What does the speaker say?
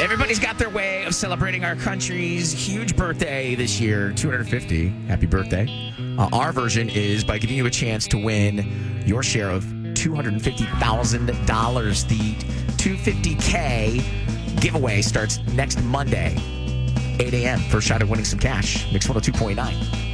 Everybody's got their way of celebrating our country's huge birthday this year, 250. Happy birthday. Our version is by giving you a chance to win your share of $250,000. The 250K giveaway starts next Monday, 8 a.m. First shot at winning some cash. Mix 102.9.